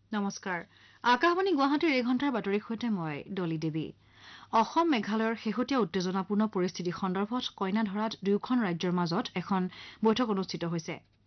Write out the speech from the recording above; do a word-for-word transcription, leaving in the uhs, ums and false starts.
নমস্কাৰ আকাশবাণী গুৱাহাটীৰ এই ঘণ্টাৰ বাতৰিৰ সৈতে মই ডলি দেৱী অসম মেঘালয়ৰ শেহতীয়া উত্তেজনাপূৰ্ণ পৰিস্থিতি সন্দৰ্ভত কইনাধৰাত দুয়োখন ৰাজ্যৰ মাজত এখন বৈঠক অনুষ্ঠিত হৈছে